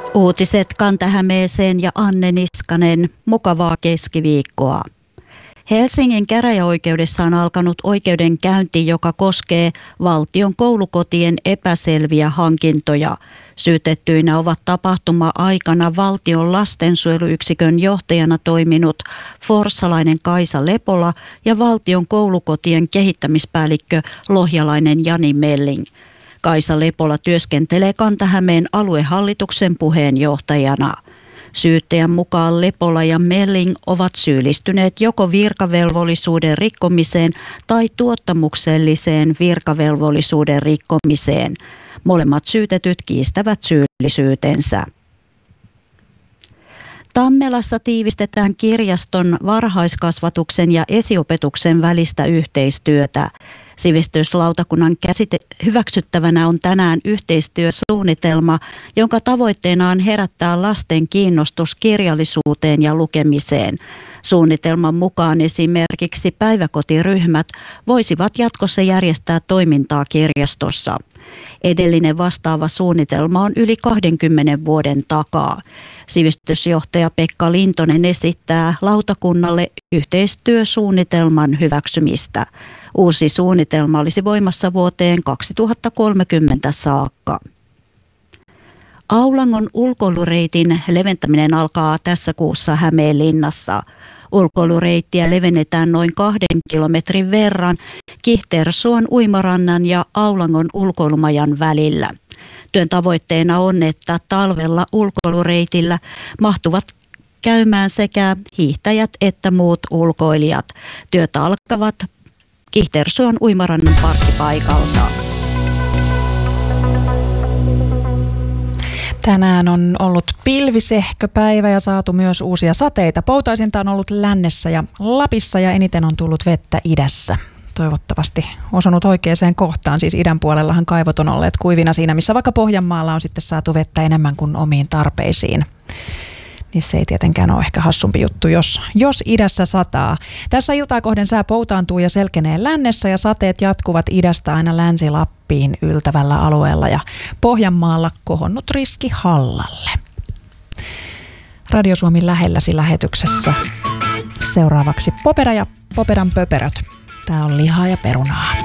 Uutiset Kanta-Hämeeseen ja Anne Niskanen. Mukavaa keskiviikkoa. Helsingin käräjäoikeudessa on alkanut oikeudenkäynti, joka koskee valtion koulukotien epäselviä hankintoja. Syytettyinä ovat tapahtuma-aikana valtion lastensuojeluyksikön johtajana toiminut forssalainen Kaisa Lepola ja valtion koulukotien kehittämispäällikkö lohjalainen Jani Melling. Kaisa Lepola työskentelee Kanta-Hämeen aluehallituksen puheenjohtajana. Syyttäjän mukaan Lepola ja Melling ovat syyllistyneet joko virkavelvollisuuden rikkomiseen tai tuottamukselliseen virkavelvollisuuden rikkomiseen. Molemmat syytetyt kiistävät syyllisyytensä. Tammelassa tiivistetään kirjaston, varhaiskasvatuksen ja esiopetuksen välistä yhteistyötä. Sivistyslautakunnan hyväksyttävänä on tänään yhteistyösuunnitelma, jonka tavoitteena on herättää lasten kiinnostus kirjallisuuteen ja lukemiseen. Suunnitelman mukaan esimerkiksi päiväkotiryhmät voisivat jatkossa järjestää toimintaa kirjastossa. Edellinen vastaava suunnitelma on yli 20 vuoden takaa. Sivistysjohtaja Pekka Lintonen esittää lautakunnalle yhteistyösuunnitelman hyväksymistä. Uusi suunnitelma olisi voimassa vuoteen 2030 saakka. Aulangon ulkoilureitin leventäminen alkaa tässä kuussa Hämeenlinnassa. Ulkoilureittiä levennetään noin 2 kilometrin verran Kihtersuon uimarannan ja Aulangon ulkoilumajan välillä. Työn tavoitteena on, että talvella ulkoilureitillä mahtuvat käymään sekä hiihtäjät että muut ulkoilijat. Työt alkavat Kihtersuon uimarannan parkkipaikalta. Tänään on ollut pilvisehköpäivä ja saatu myös uusia sateita. Poutaisinta on ollut lännessä ja Lapissa ja eniten on tullut vettä idässä. Toivottavasti osunut oikeaan kohtaan, siis idän puolellahan kaivot on olleet kuivina siinä, missä vaikka Pohjanmaalla on sitten saatu vettä enemmän kuin omiin tarpeisiin. Niin se ei tietenkään ole ehkä hassumpi juttu, jos idässä sataa. Tässä iltaa kohden sää poutaantuu ja selkenee lännessä ja sateet jatkuvat idästä aina Länsi-Lappiin yltävällä alueella ja Pohjanmaalla kohonnut riski Hallalle. Radio Suomi lähelläsi lähetyksessä. Seuraavaksi Popera ja Poperan pöperöt. Tää on lihaa ja perunaa.